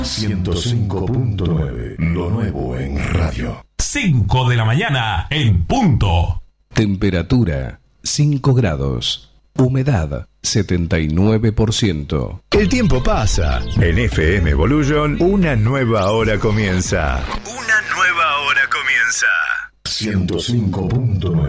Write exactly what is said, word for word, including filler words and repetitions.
ciento cinco punto nueve. Lo nuevo en radio. cinco de la mañana en punto. Temperatura cinco grados. Humedad setenta y nueve por ciento. El tiempo pasa. En F M Evolution, una nueva hora comienza. Una nueva hora comienza. ciento cinco punto nueve.